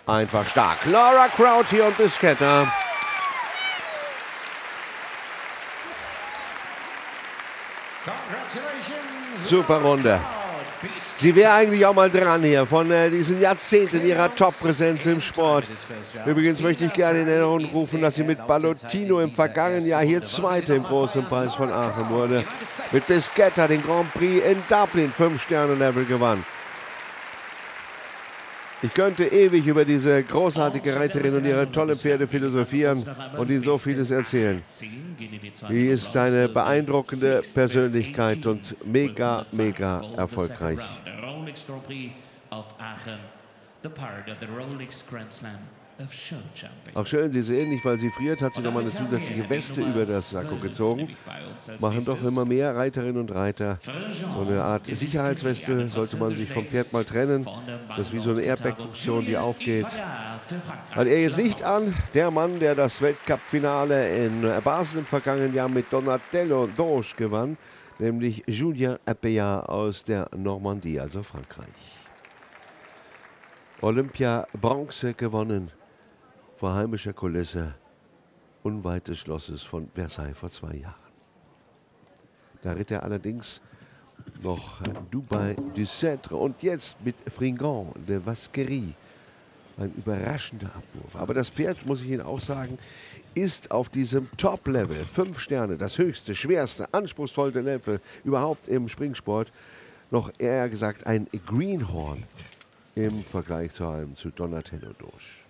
einfach stark. Laura Crowthy und Biscetta. Super Runde. Sie wäre eigentlich auch mal dran hier von diesen Jahrzehnten ihrer Top-Präsenz im Sport. Übrigens möchte ich gerne in Erinnerung rufen, dass sie mit Ballottino im vergangenen Jahr hier Zweite im Großen Preis von Aachen wurde. Mit Biscetta den Grand Prix in Dublin 5-Sterne-Level gewann. Ich könnte ewig über diese großartige Reiterin und ihre tollen Pferde philosophieren und ihnen so vieles erzählen. Sie ist eine beeindruckende Persönlichkeit und mega, mega erfolgreich. Auch schön, Sie sehen, nicht weil sie friert, hat sie nochmal eine zusätzliche Weste über das Sakko gezogen. Machen doch immer mehr Reiterinnen und Reiter. So eine Art Sicherheitsweste sollte man sich vom Pferd mal trennen. Das ist wie so eine Airbag-Funktion, die aufgeht. Hat er jetzt nicht an, der Mann, der das Weltcup-Finale in Basel im vergangenen Jahr mit Donatello Doge gewann, nämlich Julien Appeyat aus der Normandie, also Frankreich. Olympia Bronze gewonnen. Vor heimischer Kulisse unweit des Schlosses von Versailles vor 2 Jahren. Da ritt er allerdings noch Dubai du Cèdre und jetzt mit Fringant de Vasquerie. Ein überraschender Abwurf. Aber das Pferd, muss ich Ihnen auch sagen, ist auf diesem Top-Level, 5 Sterne, das höchste, schwerste, anspruchsvollste Level überhaupt im Springsport, noch eher gesagt ein Greenhorn im Vergleich zu Donatello Doge.